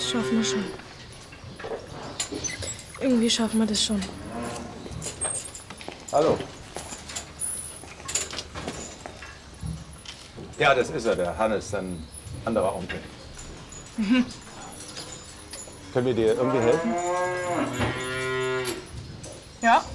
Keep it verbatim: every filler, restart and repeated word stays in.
Das schaffen wir schon. Irgendwie schaffen wir das schon. Hallo. Ja, das ist er, der Hannes, ein anderer Onkel. Mhm. Können wir dir irgendwie helfen? Ja.